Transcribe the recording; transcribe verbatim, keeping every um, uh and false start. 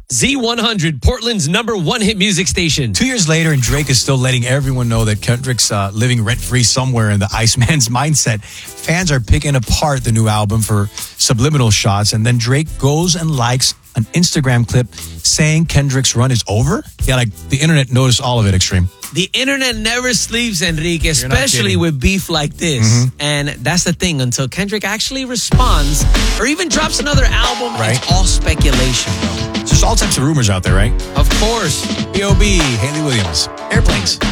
Z one hundred, Portland's number one hit music station. Two years later, and Drake is still letting everyone know that Kendrick's uh, living rent-free somewhere in the Iceman's mindset. Fans are picking apart the new album for subliminal shots, and then Drake goes and likes an Instagram clip saying Kendrick's run is over. Yeah, like the internet noticed all of it, Extreme. The internet never sleeps, Enrique, not especially kidding. with beef like this. Mhm. And that's the thing. Until Kendrick actually responds or even drops another album, Right. it's all speculation, bro. There's all types of rumors out there, right? Of course. B O B, Haley Williams, Airplanes.